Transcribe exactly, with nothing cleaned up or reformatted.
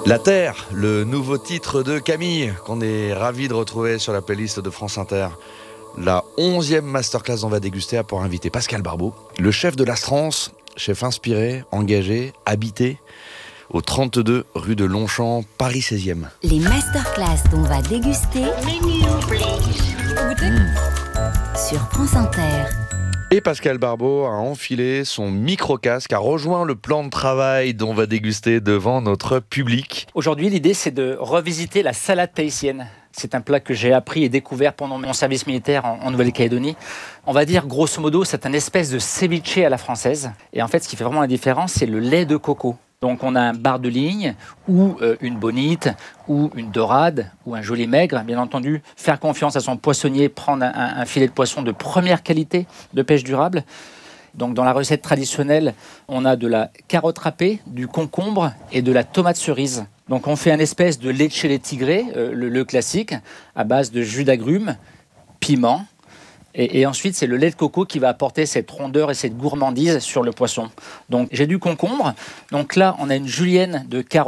La Terre, le nouveau titre de Camille, qu'on est ravi de retrouver sur la playlist de France Inter. La onzième masterclass dont on va déguster a pour invité Pascal Barbeau, le chef de l'Astrance, chef inspiré, engagé, habité, au trente-deux rue de Longchamp, Paris seizième. Les masterclass dont on va déguster mmh. sur France Inter. Et Pascal Barbeau a enfilé son micro-casque, a rejoint le plan de travail dont on va déguster devant notre public. Aujourd'hui, l'idée, c'est de revisiter la salade tahitienne. C'est un plat que j'ai appris et découvert pendant mon service militaire en, en Nouvelle-Calédonie. On va dire, grosso modo, c'est une espèce de ceviche à la française. Et en fait, ce qui fait vraiment la différence, c'est le lait de coco. Donc, on a un bar de ligne, ou euh, une bonite, ou une dorade, ou un joli maigre. Bien entendu, faire confiance à son poissonnier, prendre un, un, un filet de poisson de première qualité, de pêche durable. Donc, dans la recette traditionnelle, on a de la carotte râpée, du concombre et de la tomate cerise. Donc, on fait un espèce de leche tigré, euh, le, le classique, à base de jus d'agrumes, piment. Et, et ensuite, c'est le lait de coco qui va apporter cette rondeur et cette gourmandise sur le poisson. Donc, j'ai du concombre. Donc là, on a une julienne de carotte